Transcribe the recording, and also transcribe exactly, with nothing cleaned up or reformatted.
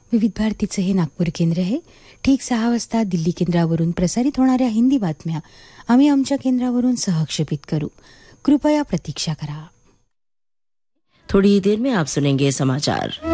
विविध भारतीचं हे नागपूर केंद्र आहे. ठीक सहा वाजता दिल्ली केंद्रावरून प्रसारित होणाऱ्या हिंदी बातम्या आम्ही आमच्या केंद्रावरून सहक्षेपित करू. कृपया प्रतीक्षा करा. थोड़ी देर में आप सुनेंगे समाचार.